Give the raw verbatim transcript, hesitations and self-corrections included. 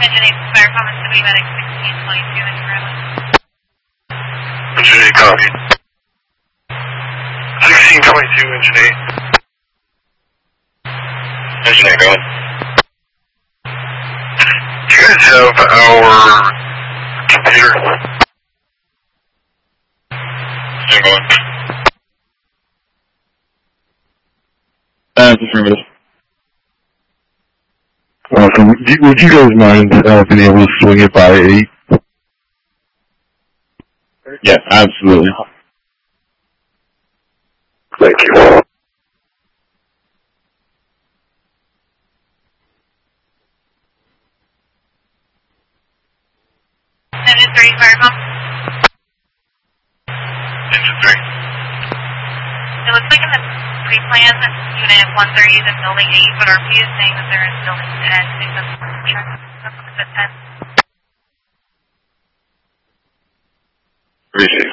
Engine eight, fire common to medic sixteen twenty-two in Maryland. Engine eight, copy. sixteen twenty-two, engine eight. Engine eight, going. Do you guys have our computer? Stay going. Uh, just remember this. Awesome. Would you guys mind uh, being able to swing it by eight? Yes, absolutely. Thank you. Engine three, fire comm. Engine three. It looks like in the pre-plan that unit one thirty is in building eight, but R P is saying that they're in building ten. I think that's what we're checking. That's what it's at ten. Receive.